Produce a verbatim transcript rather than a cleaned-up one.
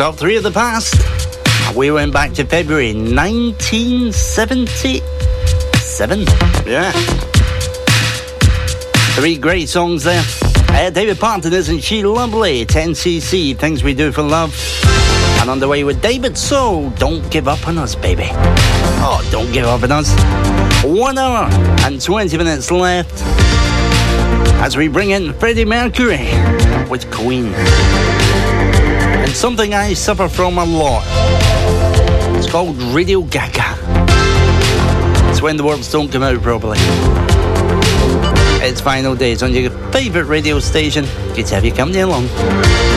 Top three of the past. We went back to February nineteen seventy-seven. Yeah. Three great songs there. Uh, David Parton, Isn't She Lovely? ten C C, Things We Do for Love. And on the way with David So, Don't Give Up on Us, baby. Oh, don't give up on us. One hour and twenty minutes left as we bring in Freddie Mercury with Queen. And something I suffer from a lot. It's called Radio Gaga. It's when the words don't come out properly. It's Final Days on your favourite radio station. Good to have you company along.